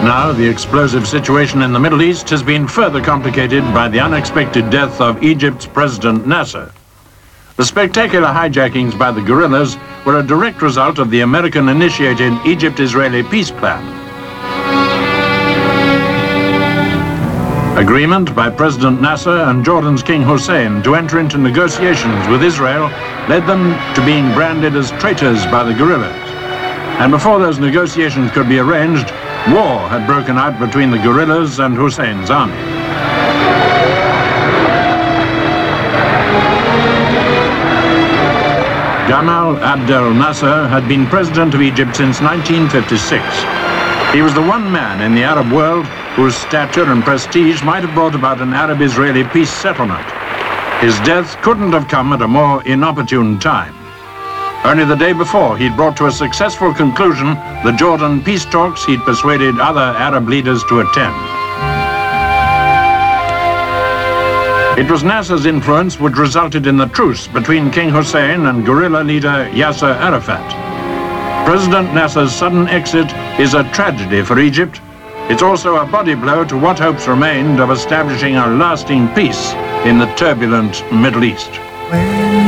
Now, the explosive situation in the Middle East has been further complicated by the unexpected death of Egypt's President Nasser. The spectacular hijackings by the guerrillas were a direct result of the American-initiated Egypt-Israeli peace plan. Agreement by President Nasser and Jordan's King Hussein to enter into negotiations with Israel led them to being branded as traitors by the guerrillas. And before those negotiations could be arranged, war had broken out between the guerrillas and Hussein's army. Gamal Abdel Nasser had been president of Egypt since 1956. He was the one man in the Arab world whose stature and prestige might have brought about an Arab-Israeli peace settlement. His death couldn't have come at a more inopportune time. Only the day before, he'd brought to a successful conclusion the Jordan peace talks he'd persuaded other Arab leaders to attend. It was Nasser's influence which resulted in the truce between King Hussein and guerrilla leader Yasser Arafat. President Nasser's sudden exit is a tragedy for Egypt. It's also a body blow to what hopes remained of establishing a lasting peace in the turbulent Middle East.